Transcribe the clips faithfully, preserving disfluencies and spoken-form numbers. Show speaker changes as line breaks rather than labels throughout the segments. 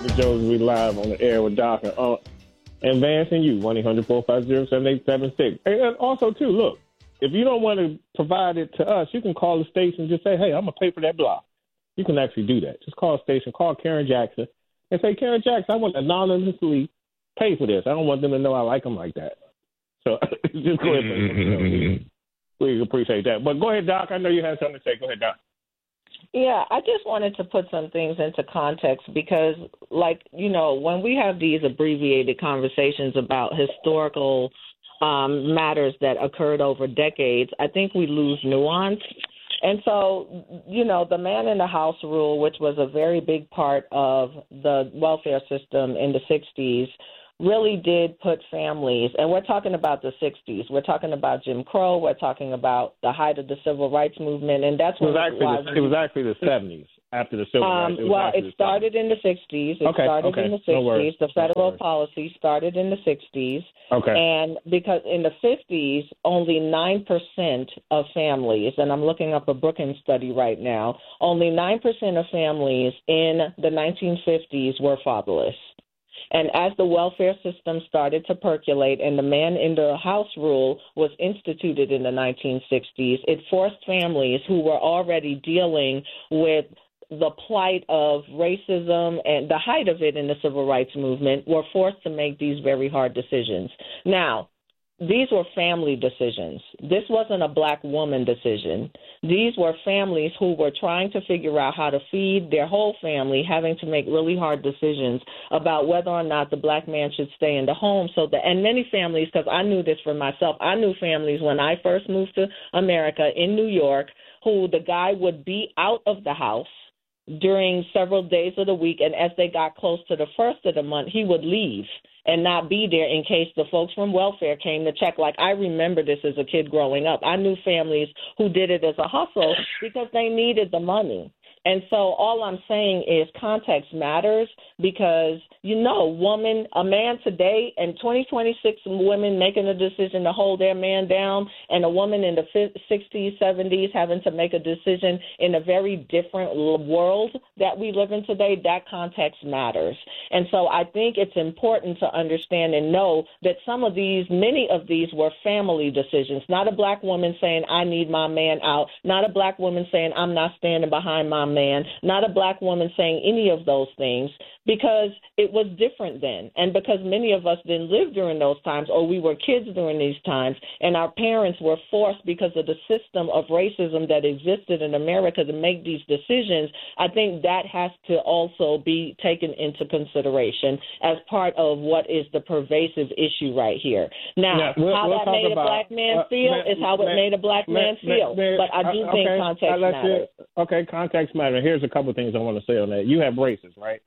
Mister Jones, we live on the air with Doc and, uh, and Vance and you, one eight hundred four five zero seven eight seven six. And also, too, look, if you don't want to provide it to us, you can call the station and just say, hey, I'm going to pay for that block. You can actually do that. Just call the station, call Karen Jackson, and say, Karen Jackson, I want to anonymously pay for this. I don't want them to know I like them like that. So just go ahead and we appreciate that. But go ahead, Doc. I know you had something to say. Go ahead, Doc.
Yeah, I just wanted to put some things into context because, like, you know, when we have these abbreviated conversations about historical um, matters that occurred over decades, I think we lose nuance. And so, you know, the man in the house rule, which was a very big part of the welfare system in the sixties, really did put families, and we're talking about the sixties. We're talking about Jim Crow. We're talking about the height of the civil rights movement, and that's
it was
when
actually
why
the, it was actually the seventies after the civil
um,
rights. It
well,
it
it started in the sixties. It
okay,
started
okay.
in the
No
sixties. The federal
no
policy started in the sixties.
Okay.
And because in the fifties, only nine percent of families, and I'm looking up a Brookings study right now, only nine percent of families in the nineteen fifties were fatherless. And as the welfare system started to percolate and the man in the house rule was instituted in the nineteen sixties, it forced families who were already dealing with the plight of racism and the height of it in the civil rights movement were forced to make these very hard decisions. Now, these were family decisions. This wasn't a black woman decision. These were families who were trying to figure out how to feed their whole family, having to make really hard decisions about whether or not the black man should stay in the home. So that, and many families, because I knew this for myself, I knew families when I first moved to America in New York, who the guy would be out of the house during several days of the week, and as they got close to the first of the month, he would leave and not be there in case the folks from welfare came to check. Like, I remember this as a kid growing up. I knew families who did it as a hustle because they needed the money. And so all I'm saying is context matters because, you know, woman, a man today and twenty twenty-six women making a decision to hold their man down and a woman in the sixties, seventies having to make a decision in a very different world that we live in today, that context matters. And so I think it's important to understand and know that some of these, many of these were family decisions, not a black woman saying, I need my man out, not a black woman saying, I'm not standing behind my man, not a black woman saying any of those things, because it was different then. And because many of us didn't live during those times, or we were kids during these times, and our parents were forced because of the system of racism that existed in America to make these decisions, I think that has to also be taken into consideration as part of what is the pervasive issue right here. Now,
yeah, we'll,
how
we'll
that made
about,
a black man
uh,
feel
man,
is how it
man,
made a black man, man feel.
Man,
but I do
uh,
think
okay,
context
uh,
matters.
You, okay, context matters. Here's a couple things I want to say on that. You have braces, right?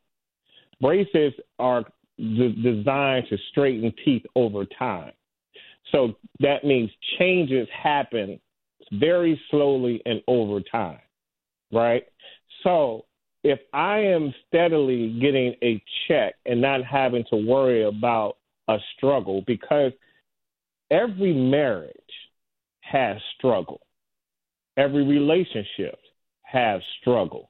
Braces are d- designed to straighten teeth over time. So that means changes happen very slowly and over time, right? So if I am steadily getting a check and not having to worry about a struggle, because every marriage has struggle, every relationship has struggle.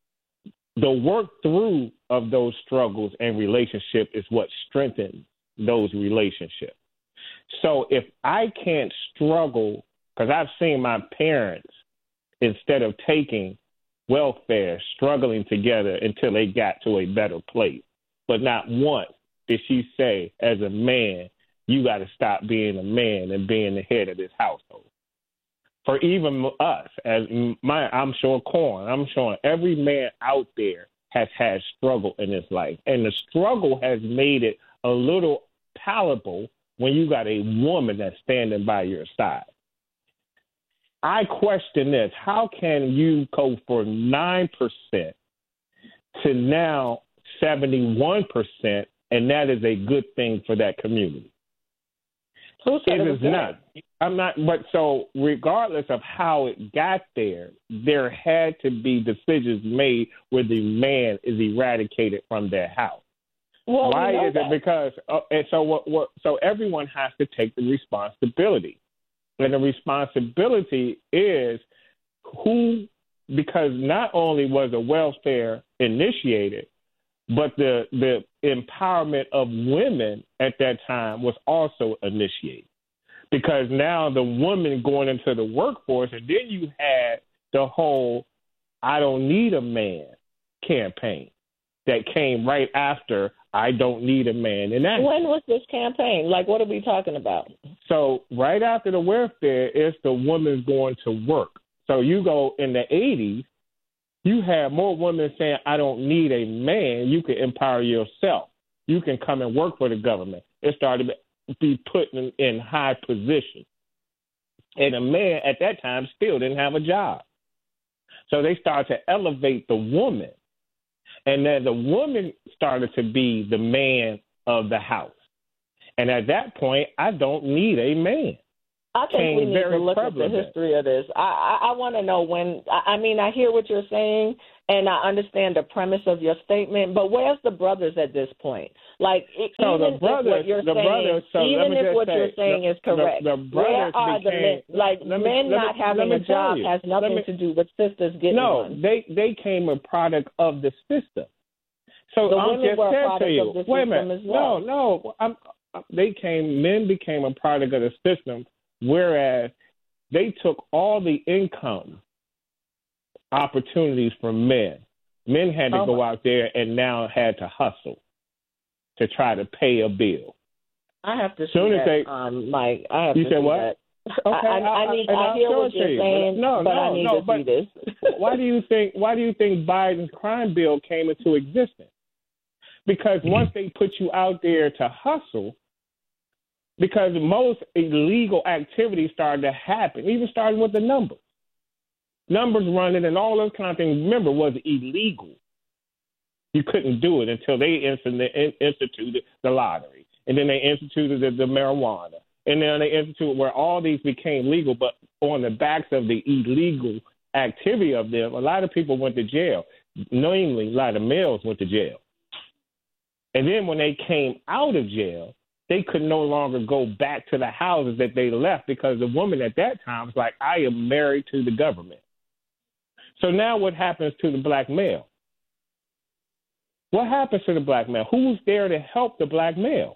The work through of those struggles and relationship is what strengthens those relationships. So if I can't struggle, because I've seen my parents, instead of taking welfare, struggling together until they got to a better place. But not once did she say, as a man, you got to stop being a man and being the head of this household. For even us, as my, I'm sure Corn, I'm sure every man out there has had struggle in his life. And the struggle has made it a little palatable when you got a woman that's standing by your side. I question this. How can you go from nine percent to now seventy-one percent, and that is a good thing for that community?
Who said
it
it
is not. I'm not. But so regardless of how it got there, there had to be decisions made where the man is eradicated from their house.
Well,
Why
we
is
that.
it? Because uh, and so what, what? So everyone has to take the responsibility, and the responsibility is who, because not only was the welfare initiated, but the the empowerment of women at that time was also initiated, because now the woman going into the workforce, and then you had the whole "I don't need a man" campaign that came right after "I don't need a man." And that,
when was this campaign? Like, what are we talking about?
So right after the welfare is the woman going to work. So you go in the eighties, you have more women saying, "I don't need a man. You can empower yourself. You can come and work for the government." It started to be put in, in high position. And a man at that time still didn't have a job. So they started to elevate the woman. And then the woman started to be the man of the house. And at that point, I don't need a man.
I think we need to look at the
prevalent.
history of this. I, I, I want to know when, I, I mean, I hear what you're saying, and I understand the premise of your statement, but where's the brothers at this point? Like,
so
even
the brothers,
if what you're
the
saying,
brothers, so
even if what
say,
you're saying
the,
is correct,
the, the
where are
became,
the men? Like,
me,
men not
me,
having a job has nothing
me,
to do with sisters getting
no,
one.
No, they, they came a product of the system. So
the
I'm
women
just
were a
saying
product
to you,
of the
wait a
system
minute,
as well.
no, no, I'm, they came, men became a product of the system, whereas they took all the income opportunities from men. Men had to
oh.
go out there and now had to hustle to try to pay a bill.
I have to see
Soon
that,
as they,
um, Mike. I have
you
to
said
see
what?
that.
Okay,
I, I, I, need, I hear what you're
you.
saying,
no,
but
no,
I need
no,
to
but
see this.
why do you think? Why do you think Biden's crime bill came into existence? Because once they put you out there to hustle, because most illegal activities started to happen, even starting with the numbers. Numbers running and all those kind of things, remember, was illegal. You couldn't do it until they instituted the lottery. And then they instituted the, the marijuana. And then they instituted where all these became legal, but on the backs of the illegal activity of them, a lot of people went to jail. Namely, a lot of males went to jail. And then when they came out of jail, they could no longer go back to the houses that they left, because the woman at that time was like, I am married to the government. So now what happens to the black male? What happens to the black male? Who's there to help the black male?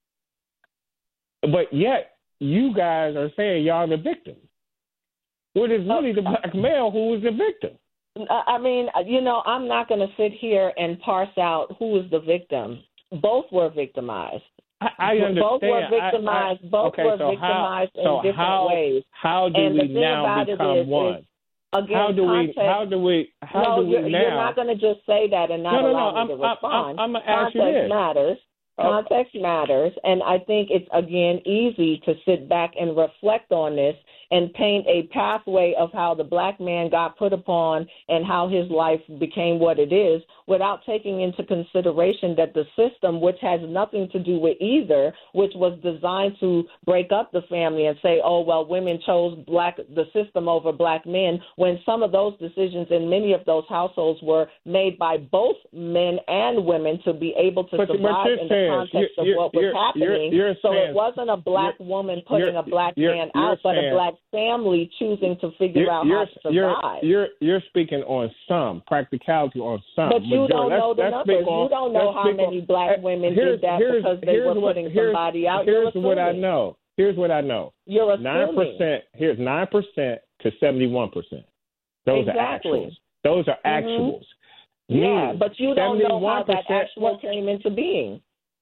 But yet you guys are saying y'all the victim. Well, it's really the black male who is the victim.
I mean, you know, I'm not going to sit here and parse out who is the victim. Both were victimized.
I, I understand.
Both were victimized.
I, I,
both
okay,
were
so
victimized
how,
in
so
different
how,
ways.
How do
and
we now become
is,
one?
Is, again,
how do
context,
we? How do we? How
no,
do we
you're,
now?
You're not going to just say that and not
no, no,
allow
no,
me
I'm,
to respond.
I'm, I'm, I'm gonna ask
Context
you this.
matters. Context oh. matters, and I think it's, again, easy to sit back and reflect on this and paint a pathway of how the black man got put upon and how his life became what it is, without taking into consideration that the system, which has nothing to do with either, which was designed to break up the family and say, oh, well, women chose black the system over black men, when some of those decisions in many of those households were made by both men and women to be able to
but,
survive
but
in the context
you're,
of what was
you're,
happening.
you're, you're
so
saying,
it wasn't a black woman putting a black man out, but
saying,
a black family choosing to figure
you're,
out
you're,
how to survive.
You're, you're, you're speaking on some, practicality on some.
But you
majority.
don't know
let's,
the
let's
numbers.
on,
you don't know how many
on,
black women
did
that because they were
what,
putting somebody out.
Here's
You're
what I know. Here's what I know.
You're assuming.
nine percent, here's nine percent to seventy-one percent. Those
exactly.
are actuals. Those are actuals.
Mm-hmm. Yeah, but you don't know how that actual
what,
came into being.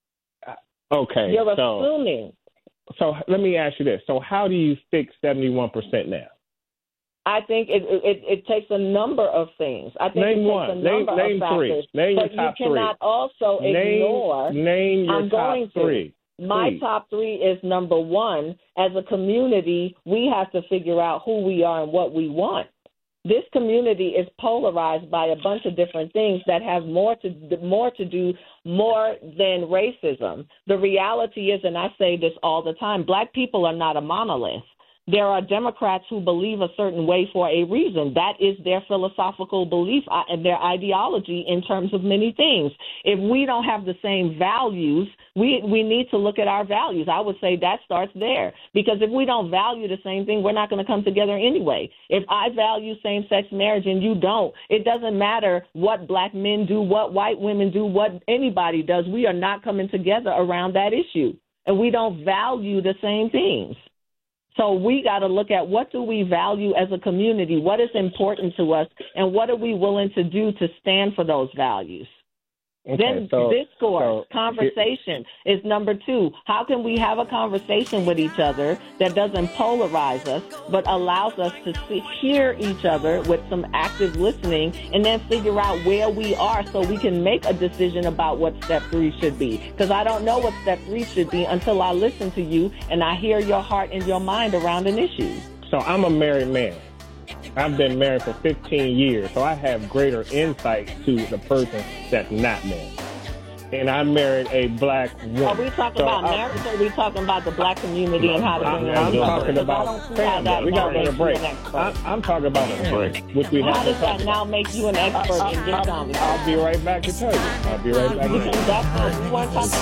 Okay.
You're
so,
assuming.
So let me ask you this. So how do you fix seventy-one percent now?
I think it, it it takes a number of things. I think
name
it takes
one.
a number
name, name
of factors.
Three. Name
but
your top
you cannot
three.
also
name,
ignore.
Name your
I'm
top
going
three.
To. My
Please.
top three is number one. As a community, we have to figure out who we are and what we want. This community is polarized by a bunch of different things that have more to more to do more than racism. The reality is, and I say this all the time, black people are not a monolith. there are Democrats who believe a certain way for a reason. That is their philosophical belief and their ideology in terms of many things. If we don't have the same values, we we need to look at our values. I would say that starts there, because if we don't value the same thing, we're not going to come together anyway. If I value same-sex marriage and you don't, it doesn't matter what black men do, what white women do, what anybody does. We are not coming together around that issue, and we don't value the same things. So we got to look at, what do we value as a community? What is important to us, and what are we willing to do to stand for those values?
Okay,
then
so,
discourse,
so,
conversation is number two. How can we have a conversation with each other that doesn't polarize us, but allows us to see, hear each other with some active listening, and then figure out where we are so we can make a decision about what step three should be? Because I don't know what step three should be until I listen to you and I hear your heart and your mind around an issue.
So I'm a married man. I've been married for fifteen years, so I have greater insight to the person that's not married. And I married a black woman.
Are we talking
so
about
I,
marriage, or are we talking about the black community and how to bring it
I'm
together?
talking about family. We got to go to break. I, I'm talking about a break, which we
How
have
does
to
that
talk
now
about.
make you an expert
I,
in this
I,
conversation?
I'll be right back to tell you. I'll be right back.
Because that's what we want to talk